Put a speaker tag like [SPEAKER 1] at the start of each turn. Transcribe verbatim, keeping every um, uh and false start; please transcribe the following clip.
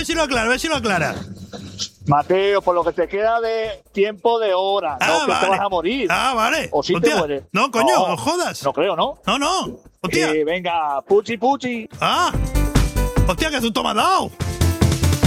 [SPEAKER 1] ver si lo aclara, a ver si lo aclara.
[SPEAKER 2] Mateo, por lo que te queda de tiempo de hora,
[SPEAKER 1] Ah,
[SPEAKER 2] no que
[SPEAKER 1] vale.
[SPEAKER 2] te vas a morir.
[SPEAKER 1] Ah, vale.
[SPEAKER 2] O si
[SPEAKER 1] Hostia,
[SPEAKER 2] te mueres.
[SPEAKER 1] No, coño, no, jodas.
[SPEAKER 2] No creo, ¿no?
[SPEAKER 1] No, no. Hostia.
[SPEAKER 2] Eh, venga, puchi puchi.
[SPEAKER 1] Ah. Hostia, que tú me has dado.